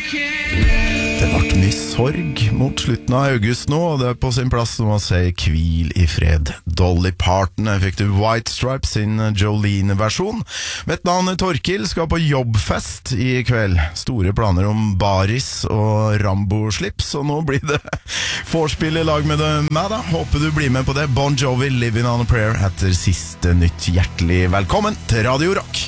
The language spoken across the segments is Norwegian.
Det ble mye sorg mot slutten av august nå, og det på sin plass å si hvil i fred. Dolly Parton fikk du White Stripes sin Jolene-versjon. Mitt navn Torkil, skal på jobbfest i kveld. Store planer om baris og Rambo-slips, og nå blir det vorspiel i lag med meg da. Håper du blir med på det. Bon Jovi, Living on a Prayer, etter siste nytt. Hjertelig velkommen til Radio Rock.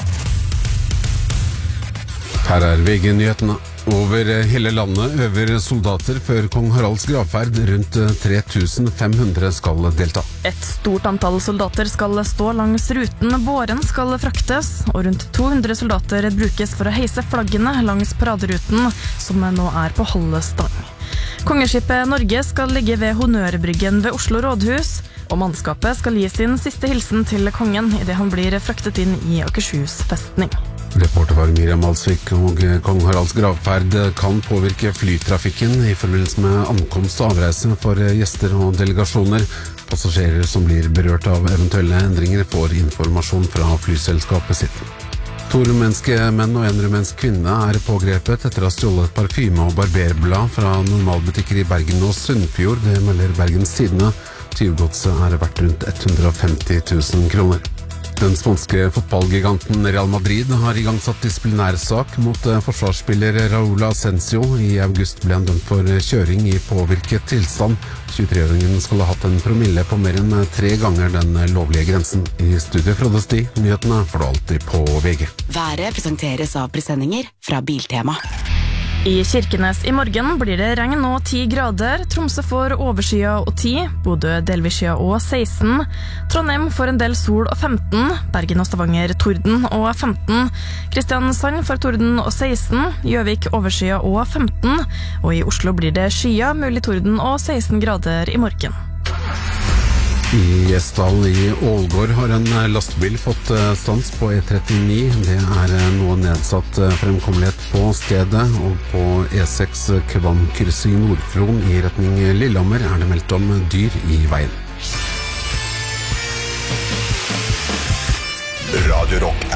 Her VG-nyhetene. Over hele landet øver soldater før kong Haralds gravferd. Rundt 3500 skal delta. Et stort antall soldater skal stå langs ruten båren skal fraktes, og rundt 200 soldater brukes for å heise flaggene langs paraderuten, som nå på halve stang. Kongeskipet Norge skal ligge ved Honnørbryggen ved Oslo rådhus, og mannskapet skal gi sin siste hilsen til kongen i det han blir fraktet inn i Akershus festning. Reporter var Miriam Alsvik, og kong Haralds gravferd kan påvirke flytrafikken i forbindelse med ankomst og avreise for gjester og delegasjoner. Passasjerer som blir berørt av eventuelle endringer får informasjon fra flyselskapet sitt. 2 rumenske menn og 1 rumensk kvinne pågrepet etter å ha stjålet parfyme og barberblad fra normalbutikker i Bergen og Sunnfjord, det melder Bergens Tidende. Tyvgodset verdt rundt 150 000 kroner. Den spanske fotballgiganten Real Madrid har igangsatt disiplinærsak mot forsvarsspiller Raúl Asensio. I august ble han dømt for kjøring i påvirket tilstand. 23-åringen skal ha hatt en promille på mer enn 3 ganger den lovlige grensen. I studiet Frode Sti, nyhetene får du alltid på VG. Været presenteres av presendinger fra Biltema. I Kirkenes i morgen blir det regn og 10 grader, Tromsø får overskya og 10, Bodø delvisskya og 16, Trondheim får en del sol og 15, Bergen og Stavanger torden og 15, Kristiansand får torden og 16, Gjøvik overskya og 15, og i Oslo blir det skya, mulig torden og 16 grader i morgen. I Gjesdal i Ålgård har en lastbil fått stans på E39. Det noe nedsatt fremkommelighet på stedet, og på E6 Kvamkryssing Nordfron i retning Lillehammer det meldt om dyr i veien. Radio Rock